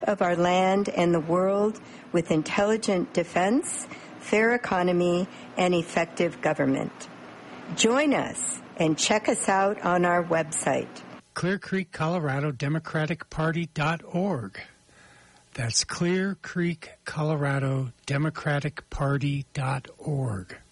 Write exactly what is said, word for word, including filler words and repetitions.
of our land and the world with intelligent defense, fair economy, and effective government. Join us and check us out on our website. Clear Creek, Colorado Democratic Party dot org. That's Clear Creek, Colorado Democratic Party dot org.